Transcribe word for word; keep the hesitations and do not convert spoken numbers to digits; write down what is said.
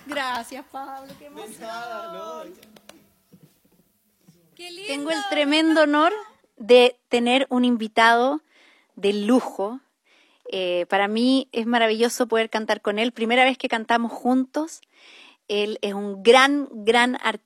Gracias, Pablo, qué emoción. De nada, ¿no? Qué lindo. Tengo el tremendo honor de tener un invitado de lujo. Eh, para mí es maravilloso poder cantar con él. Primera vez que cantamos juntos. Él es un gran, gran artista.